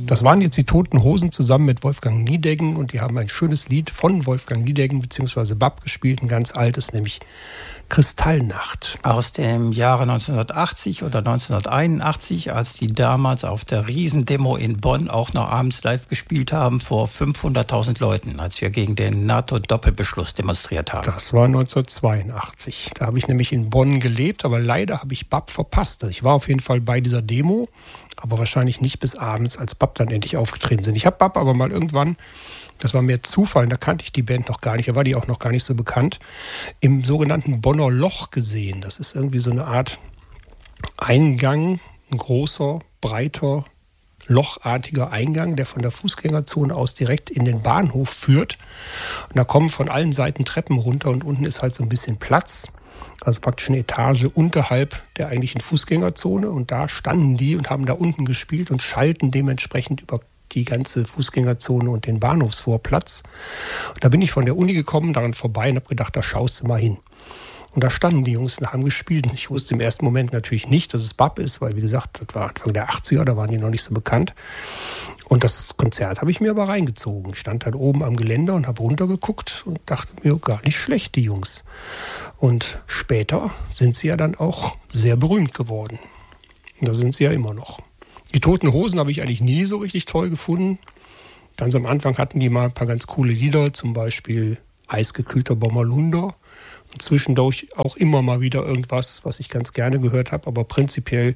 Das waren jetzt die Toten Hosen zusammen mit Wolfgang Niedecken und die haben ein schönes Lied von Wolfgang Niedecken bzw. Bab gespielt, ein ganz altes, nämlich Kristallnacht. Aus dem Jahre 1980 oder 1981, als die damals auf der Riesendemo in Bonn auch noch abends live gespielt haben vor 500.000 Leuten, als wir gegen den NATO-Doppelbeschluss demonstriert haben. Das war 1982. Da habe ich nämlich in Bonn gelebt, aber leider habe ich Bab verpasst. Ich war auf jeden Fall bei dieser Demo, aber wahrscheinlich nicht bis abends, als Bab dann endlich aufgetreten sind. Ich habe Bab aber mal irgendwann, das war mehr Zufall, da kannte ich die Band noch gar nicht, da war die auch noch gar nicht so bekannt, im sogenannten Bonner Loch gesehen. Das ist irgendwie so eine Art Eingang, ein großer, breiter, lochartiger Eingang, der von der Fußgängerzone aus direkt in den Bahnhof führt. Und da kommen von allen Seiten Treppen runter und unten ist halt so ein bisschen Platz. Also praktisch eine Etage unterhalb der eigentlichen Fußgängerzone. Und da standen die und haben da unten gespielt und schalten dementsprechend über die ganze Fußgängerzone und den Bahnhofsvorplatz. Und da bin ich von der Uni gekommen, daran vorbei und habe gedacht, da schaust du mal hin. Und da standen die Jungs und haben gespielt. Und ich wusste im ersten Moment natürlich nicht, dass es Bab ist, weil, wie gesagt, das war Anfang der 80er, da waren die noch nicht so bekannt. Und das Konzert habe ich mir aber reingezogen. Ich stand halt oben am Geländer und habe runtergeguckt und dachte mir, gar nicht schlecht, die Jungs. Und später sind sie ja dann auch sehr berühmt geworden. Und da sind sie ja immer noch. Die Toten Hosen habe ich eigentlich nie so richtig toll gefunden. Ganz am Anfang hatten die mal ein paar ganz coole Lieder, zum Beispiel Eisgekühlter Bommerlunder. Und zwischendurch auch immer mal wieder irgendwas, was ich ganz gerne gehört habe. Aber prinzipiell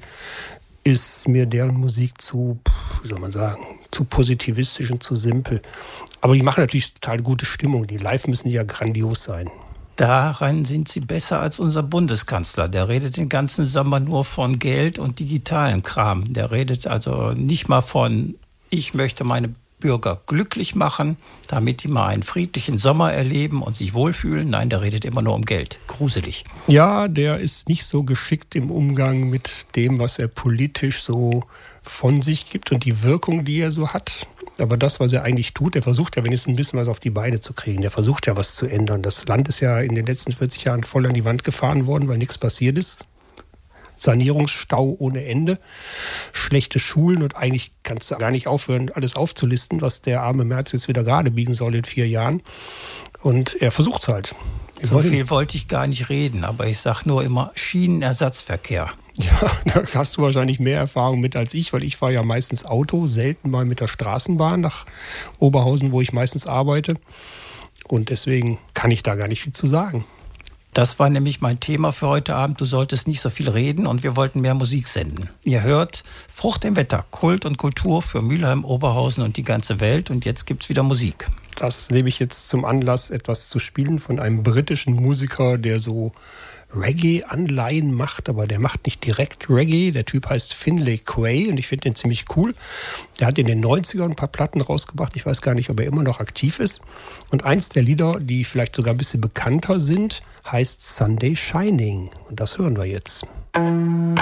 ist mir deren Musik zu, wie soll man sagen, zu positivistisch und zu simpel. Aber die machen natürlich total gute Stimmung. Die Live müssen ja grandios sein. Daran sind sie besser als unser Bundeskanzler. Der redet den ganzen Sommer nur von Geld und digitalem Kram. Der redet also nicht mal von, ich möchte meine Bürger glücklich machen, damit die mal einen friedlichen Sommer erleben und sich wohlfühlen. Nein, der redet immer nur um Geld. Gruselig. Ja, der ist nicht so geschickt im Umgang mit dem, was er politisch so von sich gibt und die Wirkung, die er so hat. Aber das, was er eigentlich tut, der versucht ja wenigstens ein bisschen was auf die Beine zu kriegen. Der versucht ja was zu ändern. Das Land ist ja in den letzten 40 Jahren voll an die Wand gefahren worden, weil nichts passiert ist. Sanierungsstau ohne Ende, schlechte Schulen und eigentlich kannst du gar nicht aufhören, alles aufzulisten, was der arme Merz jetzt wieder gerade biegen soll in 4 Jahren. Und er versucht es halt. So viel wollte ich gar nicht reden, aber ich sage nur immer Schienenersatzverkehr. Ja, da hast du wahrscheinlich mehr Erfahrung mit als ich, weil ich fahre ja meistens Auto, selten mal mit der Straßenbahn nach Oberhausen, wo ich meistens arbeite. Und deswegen kann ich da gar nicht viel zu sagen. Das war nämlich mein Thema für heute Abend. Du solltest nicht so viel reden und wir wollten mehr Musik senden. Ihr hört Frucht im Wetter, Kult und Kultur für Mülheim, Oberhausen und die ganze Welt. Und jetzt gibt's wieder Musik. Das nehme ich jetzt zum Anlass, etwas zu spielen von einem britischen Musiker, der so Reggae-Anleihen macht, aber der macht nicht direkt Reggae. Der Typ heißt Finlay Quay und ich finde den ziemlich cool. Der hat in den 90ern ein paar Platten rausgebracht. Ich weiß gar nicht, ob er immer noch aktiv ist. Und eins der Lieder, die vielleicht sogar ein bisschen bekannter sind, heißt Sunday Shining. Und das hören wir jetzt.